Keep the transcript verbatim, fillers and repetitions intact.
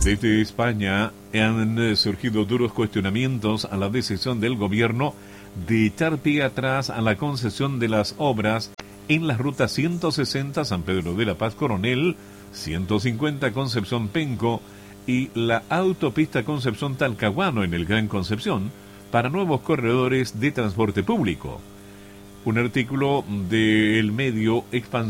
Desde España han surgido duros cuestionamientos a la decisión del gobierno de echar pie atrás a la concesión de las obras en las rutas ciento sesenta San Pedro de la Paz Coronel, ciento cincuenta Concepción Penco y la autopista Concepción Talcahuano en el Gran Concepción para nuevos corredores de transporte público. Un artículo del medio Expansión